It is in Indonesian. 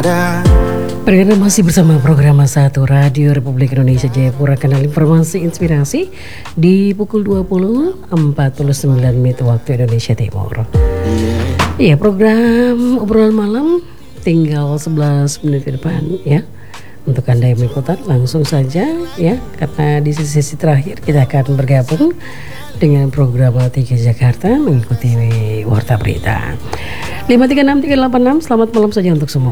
Perkenalkan masih bersama program Satu Radio Republik Indonesia Jayapura, kanal informasi inspirasi di pukul 20.49 menit waktu Indonesia Timur. Iya, program obrolan malam tinggal 11 menit ke depan ya. Untuk Anda yang mengikuti langsung saja ya, karena di sesi terakhir kita akan bergabung dengan program Tiga Jakarta mengikuti Warta Berita. 536-386, selamat malam saja untuk semua.